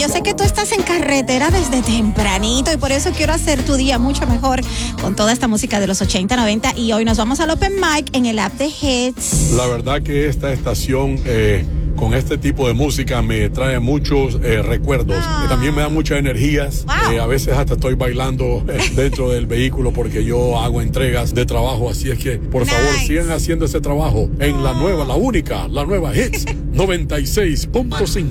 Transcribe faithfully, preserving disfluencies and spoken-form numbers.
yo sé que tú estás en carretera desde tempranito y por eso quiero hacer tu día mucho mejor con toda esta música de los ochenta, noventa y hoy nos vamos al Open Mic en el app de Hits. La verdad que esta estación eh, con este tipo de música me trae muchos eh, recuerdos. Ah. También me da muchas energías. Wow. Eh, a veces hasta estoy bailando eh, dentro del vehículo porque yo hago entregas de trabajo. Así es que, por Nice. favor, sigan haciendo ese trabajo en la nueva, la única, la nueva Hits noventa y seis punto cinco.